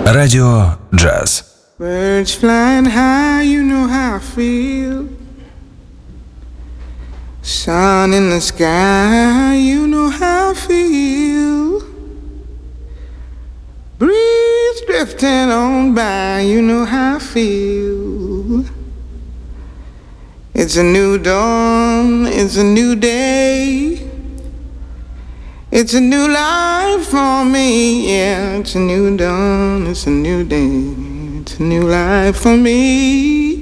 Радио «Джаз». Birds flying high, you know how I feel. Sun in the sky, you know how I feel. Breeze drifting on by, you know how I feel. It's a new dawn, it's a new day. It's a new life for me, yeah. It's a new dawn, it's a new day. It's a new life for me.